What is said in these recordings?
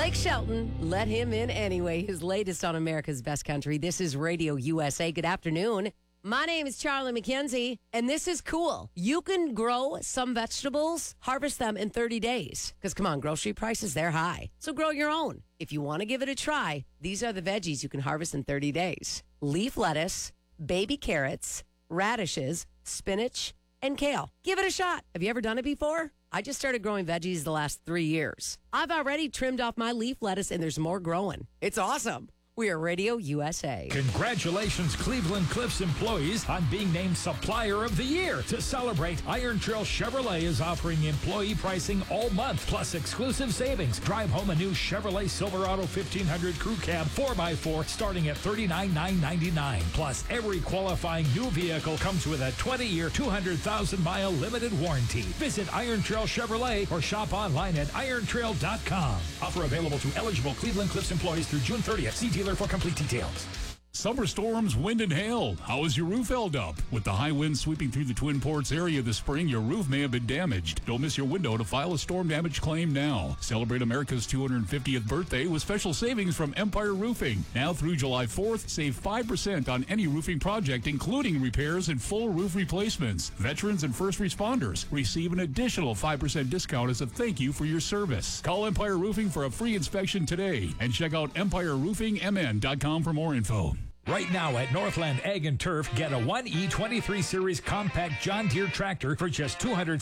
Blake Shelton, let him in anyway. His latest on America's Best Country. This is Radio USA. Good afternoon. My name is Charlie McKenzie, and this is cool. You can grow some vegetables, harvest them in 30 days. Because, come on, grocery prices, they're high. So grow your own. If you want to give it a try, these are the veggies you can harvest in 30 days. Leaf lettuce, baby carrots, radishes, spinach, and kale. Give it a shot. Have you ever done it before? I just started growing veggies the last 3 years. I've already trimmed off my leaf lettuce, and there's more growing. It's awesome. We are Radio USA. Congratulations, Cleveland Cliffs employees, on being named Supplier of the Year. To celebrate, Iron Trail Chevrolet is offering employee pricing all month, plus exclusive savings. Drive home a new Chevrolet Silverado 1500 Crew Cab 4x4 starting at $39,999. Plus, every qualifying new vehicle comes with a 20-year, 200,000-mile limited warranty. Visit Iron Trail Chevrolet or shop online at irontrail.com. Offer available to eligible Cleveland Cliffs employees through June 30th. See dealer for complete details. Summer storms, wind, and hail. How is your roof held up? With the high winds sweeping through the Twin Ports area this spring, your roof may have been damaged. Don't miss your window to file a storm damage claim now. Celebrate America's 250th birthday with special savings from Empire Roofing. Now through July 4th, save 5% on any roofing project, including repairs and full roof replacements. Veterans and first responders receive an additional 5% discount as a thank you for your service. Call Empire Roofing for a free inspection today and check out EmpireRoofingMN.com for more info. Right now at Northland Ag and Turf, get a 1E23 Series compact John Deere tractor for just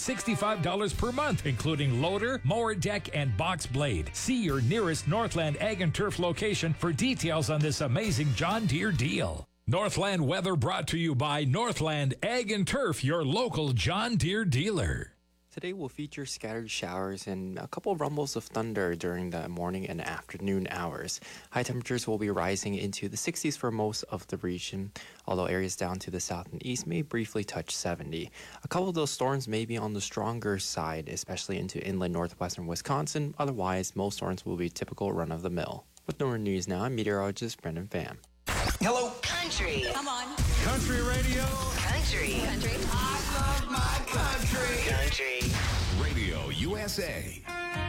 $265 per month, including loader, mower deck, and box blade. See your nearest Northland Ag and Turf location for details on this amazing John Deere deal. Northland weather brought to you by Northland Ag and Turf, your local John Deere dealer. Today will feature scattered showers and a couple rumbles of thunder during the morning and afternoon hours. High temperatures will be rising into the 60s for most of the region, although areas down to the south and east may briefly touch 70. A couple of those storms may be on the stronger side, especially into inland northwestern Wisconsin. Otherwise, most storms will be typical run-of-the-mill. With Northern News Now, I'm meteorologist Brendan Pham. Hello. Country. Come on. Country radio. Country. Country. I love my country. Country. Radio USA.